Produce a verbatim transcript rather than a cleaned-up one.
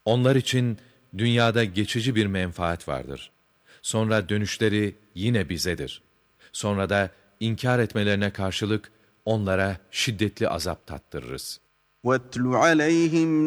Onlar için dünyada geçici bir menfaat vardır. Sonra dönüşleri yine bizedir. Sonra da inkar etmelerine karşılık onlara şiddetli azap tattırırız. وَاتْلُ عَلَيْهِمْ